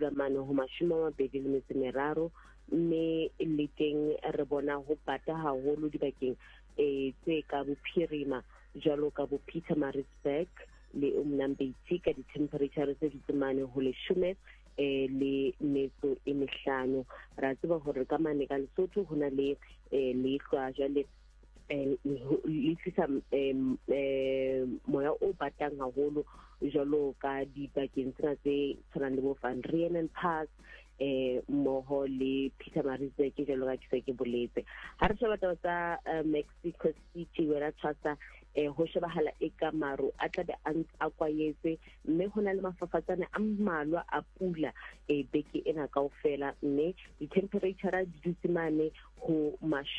tloha mane ho 23 mme le teng re bona ho bata haholo dibakeng tse ka bophirima jalo ka bo Pietermaritzburg le Umnambitsi ka di-temperature tse di tsemane ho 10 le metso e mehlano. Ra tseba hore ka mane ka Lesotho ho na le lehlwa jale le tlisa moya o batang haholo jalo ka dibakeng tsena tse tshwanang le bo Van Rieenen Park mmoho le Pietermaritzburg jalo ka ke boletse. Ha re sheba tsa Mexico City wena tshwasa ho shebahala eka maru a tla a kwayetse mme ho na le mafafatsane a mmalwa a pula beke ena kaofela mme di-temperature di dutse mane ho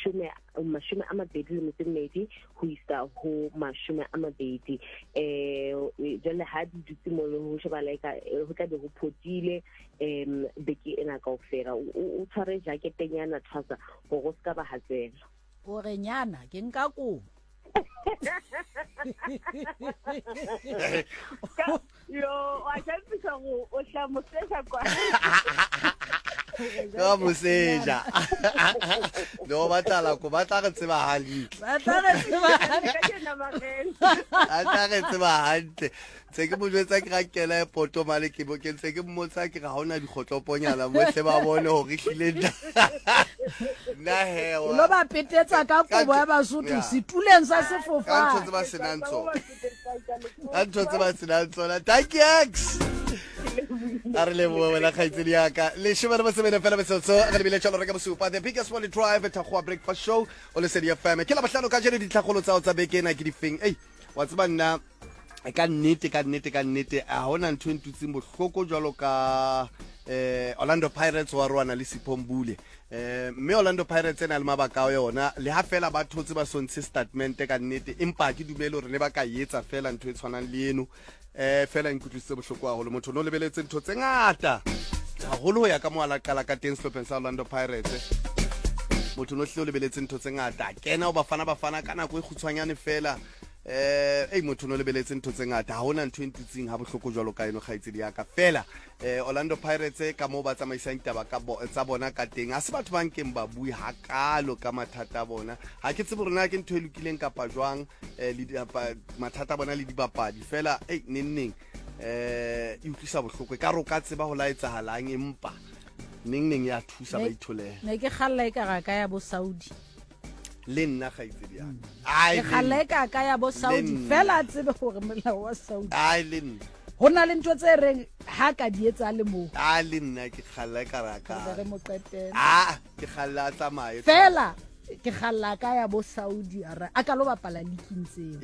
22 ho isa ho 20 jale ha di dutse mo ho shebahala eka ho tla be ho phodile beke ena kaofela. O tshware jaketenyana tshwasa go ska ba hatsela o re nyana ke nka ko yo a tshepisa go o hla mosesha kwa ka moseja no batla re tseba hantle tse ke mo jwetsa ke rakela e poto male ke bo ke ntse ke mmotsa ke ga hona dikgotloponyana mohle ba bone hore hlile na hewa lo ba petetsa ka kobo ya Basotho setuleng sa sefofane ka ntse ba senantso thank you a re le bo wena khaitsedi ya ka le shebana ba sebele fela besotso ga le bile tshalo re ka bosupa the biggest morning drive at Khwa breakfast show o le sedi ya fame ke la bahlano ka jere ditlhagolo tsa bekena ke di feng wa tseba nna ka nnete a hona ntho e ntutsing bohloko jwalo ka Orlando Pirates wa rwana le Siphombule mme Orlando Pirates ena le mabaka a yona le ha fela ba thotse ba sontse statement ka nnete empa ke dumelo re le ba ka etsa fela ntho e tshwanang le eno fela nkutlwisitse bohloko haholo motho no lebeletse ntho tse ngata haholo ho ya ka mo ala qala ka teng Slopen sa Orlando Pirates motho no hle o lebeletse ntho tse ngata kena o bafana kana go e khutshwanyane fela motho no lebeletse ntho tse ngata ha hona ntho e ntutsing ha bohloko jwalo ka eno khaitsedi ya ka fela Orlando Pirates ka mo ba tsamaisang taba ka tsa bona ka teng a se batho ba nkeng ba bui hakalo ka mathata a bona ha ke tsebe rona ke ntho e lokileng kapa jwang le mathata a bona le dibapadi fela neng e utlwisa bohloko ka ro ka tseba ho laetsa halang empa neng ya thusa ba itholela ne ke khalla ka ga ka ya bo Saudi le nna khaitsedi ya ke khaleka ka ya bo Saudi fela tsebe gore molao wa Saudi le nna hona le ntwe tse reng ha ka di etsa le mo le nna ke khaleka raka re mo qetela ke khalla tsamaye fela ke khalla ka ya bo Saudi a ka lo bapala likintseng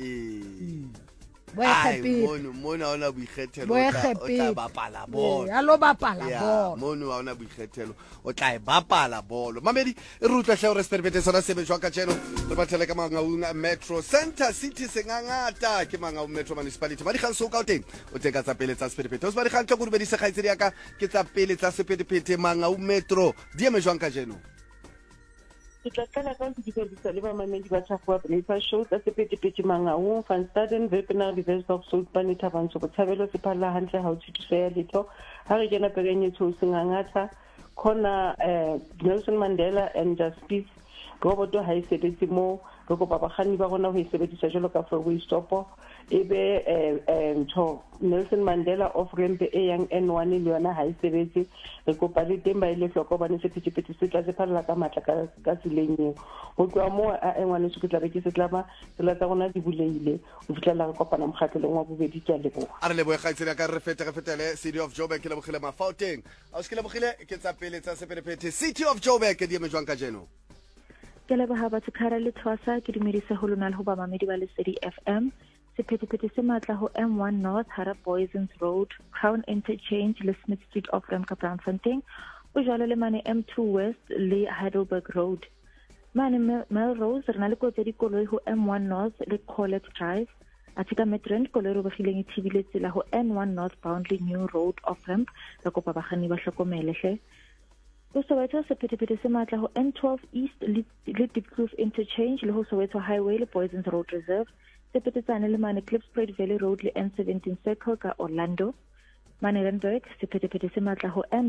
mono ona boikgethelo o tla bapala bolo a lo bapala bolo mono ona boikgethelo o tla e bapala bolo mamedi e rutla hle re sperpete sona sebe jwa ka tsheno re bathele ka mangaung Metro Center City sengangata ke mangaung Metro Municipality ba di khanso ka teng o teka tsa pele tsa sperpete o se ba di khantlo go re be di se khaitsedi ya ka ke tsa pele tsa sepetepete mangaung Metro di eme jwa ka tsheno ke tla qala ka go dikebisa le ba mamedi ba Khwa breakfast show tsa sepetepete mangaung Van Staden Webinar Reverse of South Panita Banso botshabelo se phalla hantle ha o thutse ya letho ha re kena pegenyetso sengangata khona Nelson Mandela and Justice roboto ha isebetse mo go kopa bagani ba gona ho isebedisa jalo ka freeway stop ebe Nelson Mandela of Rempe e yang N1 le yona ha isebetse re kopa le teng ba ile hloko ba ne sepetipeti se tla se phalla ka matla ka tsileng go tloa mo a engwane se tla re ke se tlaba se la tsa gona di buleile o fitla re kopana mokgatlelong wa bobedi ke a leboga a re leboga khaitsedi ka re fetele City of Joburg ke le bogile Mafauteng a se ke le bogile ke tsa pele tsa sepetepete City of Joburg ke di me jwang ka jeno ke leboga batho khara le thwasa ke dumedise ho lona le ho ba mamedi ba Lesedi FM sepetepete se matla ho M1 North Hara Boysons Road Crown Interchange le Smith Street of Remka Braamfontein o jalo le mane M2 West le Heidelberg Road mane Melrose re na le kotse dikoloi ho M1 North le Collet Drive a tsika Midrand koloi ro bagileng ithibile tsela ho N1 Northbound le New Road of Ramp re kopa bagani ba hlokomele hle go Soweto sepetepete se matla ho N12 East le Diepkloof Interchange le ho Soweto Highway le Boysons Road Reserve sepetetsane le mane Klipspruit Valley Road le N17 Circle ka Orlando Mane Randburg sepetepete se matla ho